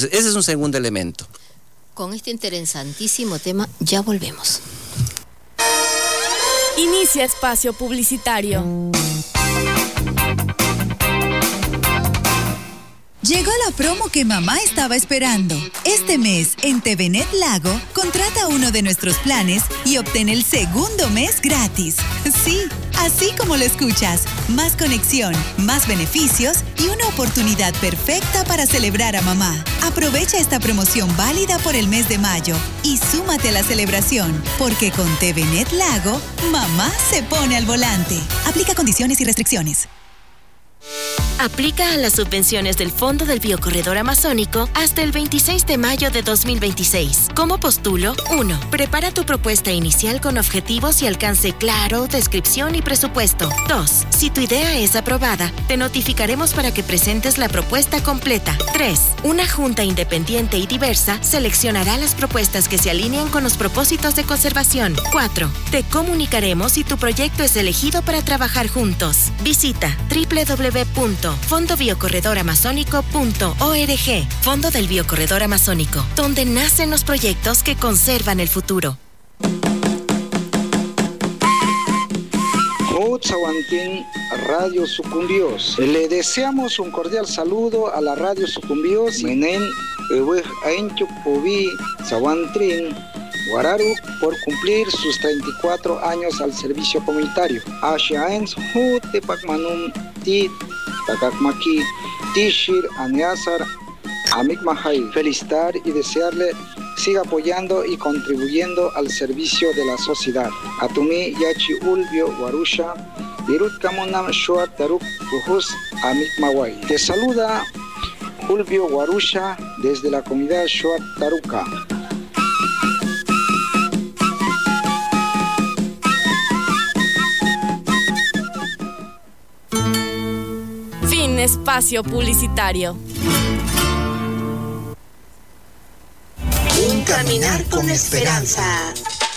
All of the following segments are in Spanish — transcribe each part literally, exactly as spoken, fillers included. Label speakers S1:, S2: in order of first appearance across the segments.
S1: Entonces, ese es un segundo elemento.
S2: Con este interesantísimo tema ya volvemos.
S3: Inicia espacio publicitario.
S4: Llegó la promo que mamá estaba esperando. Este mes, en TVNet Lago, contrata uno de nuestros planes y obtén el segundo mes gratis. Sí, así como lo escuchas. Más conexión, más beneficios y una oportunidad perfecta para celebrar a mamá. Aprovecha esta promoción válida por el mes de mayo y súmate a la celebración, porque con TVNet Lago, mamá se pone al volante. Aplica condiciones y restricciones.
S5: Aplica a las subvenciones del Fondo del Biocorredor Amazónico hasta el veintiséis de mayo de dos mil veintiséis. ¿Cómo postulo? uno. Prepara tu propuesta inicial con objetivos y alcance claro, descripción y presupuesto. dos. Si tu idea es aprobada, te notificaremos para que presentes la propuesta completa. tres. Una junta independiente y diversa seleccionará las propuestas que se alinean con los propósitos de conservación. cuatro. Te comunicaremos si tu proyecto es elegido para trabajar juntos. Visita doble u doble u doble u punto fondo biocorredor amazónico punto org. Fondo del Biocorredor Amazónico, donde nacen los proyectos que conservan el futuro.
S6: Otzahuantín, Radio Sucumbios. Le deseamos un cordial saludo a la Radio Sucumbios. Menen, Ewej Ainchuk Pubi, Zahuantrin, Guararu, por cumplir sus treinta y cuatro años al servicio comunitario. Ashaens Hu Tepakmanum Tit Takakmaki Tishir Aniasar Amik Mahai. Felicitar y desearle siga apoyando y contribuyendo al servicio de la sociedad. Atumi Yachi Ulvio Warusha Dirut Kamonam Shoa Taruk Kuhus Amik Mawai. Te saluda Ulvio Warusha desde la comunidad Shoa Taruka.
S3: Fin espacio publicitario.
S7: Un caminar con esperanza.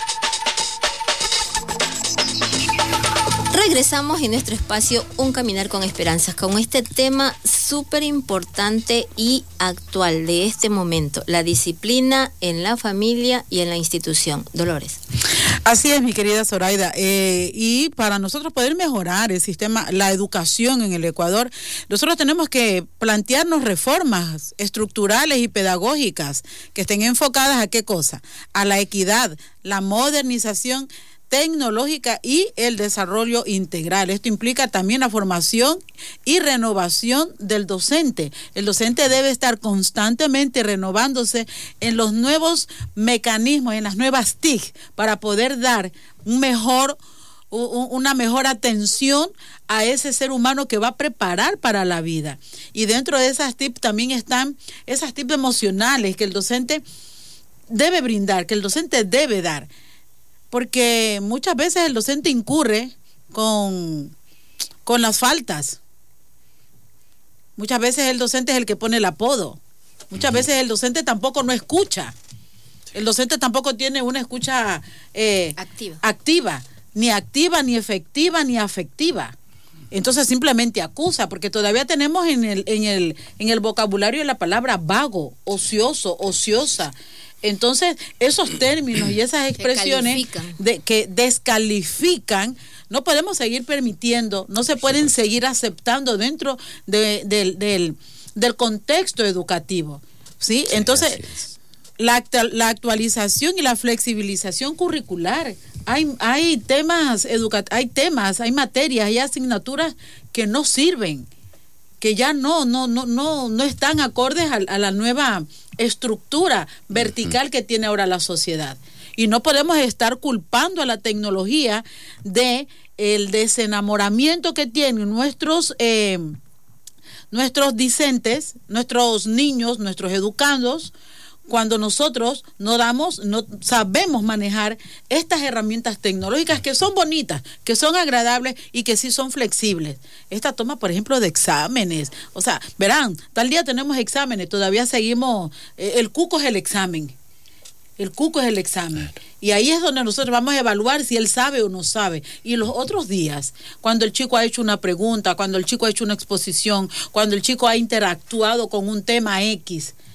S2: Regresamos en nuestro espacio Un Caminar con Esperanzas con este tema súper importante y actual de este momento, la disciplina en la familia y en la institución. Dolores.
S8: Así es, mi querida Zoraida, eh, y para nosotros poder mejorar el sistema, la educación en el Ecuador, nosotros tenemos que plantearnos reformas estructurales y pedagógicas que estén enfocadas a qué cosa, a la equidad, la modernización tecnológica y el desarrollo integral. Esto implica también la formación y renovación del docente. El docente debe estar constantemente renovándose en los nuevos mecanismos, en las nuevas T I C, para poder dar un mejor, una mejor atención a ese ser humano que va a preparar para la vida. Y dentro de esas tips también están esas tips emocionales que el docente debe brindar, que el docente debe dar. Porque muchas veces el docente incurre con, con las faltas. Muchas veces el docente es el que pone el apodo. Muchas uh-huh. veces el docente tampoco no escucha. El docente tampoco tiene una escucha eh, activa. activa, ni activa, ni efectiva, ni afectiva. Entonces simplemente acusa, porque todavía tenemos en el, en el, en el vocabulario la palabra vago, ocioso, ociosa. Entonces, esos términos y esas expresiones de, que descalifican, no podemos seguir permitiendo, no se pueden seguir aceptando dentro de, de, del, del contexto educativo, ¿sí? Sí, entonces, la, la actualización y la flexibilización curricular, hay, hay temas educativos, hay temas, hay materias, hay asignaturas que no sirven, que ya no, no, no, no, no están acordes a, a la nueva estructura vertical uh-huh. que tiene ahora la sociedad. Y no podemos estar culpando a la tecnología de el desenamoramiento que tienen nuestros eh, nuestros discentes, nuestros niños, nuestros educandos, cuando nosotros no damos, no sabemos manejar estas herramientas tecnológicas que son bonitas, que son agradables y que sí son flexibles. Esta toma, por ejemplo, de exámenes. O sea, verán, tal día tenemos exámenes, todavía seguimos, eh, el cuco es el examen. El cuco es el examen. Y ahí es donde nosotros vamos a evaluar si él sabe o no sabe. Y los otros días, cuando el chico ha hecho una pregunta, cuando el chico ha hecho una exposición, cuando el chico ha interactuado con un tema X,